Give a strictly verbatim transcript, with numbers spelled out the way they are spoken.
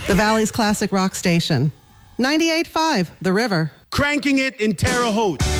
The Valley's classic rock station. ninety-eight point five, The River. Cranking it in Terre Haute.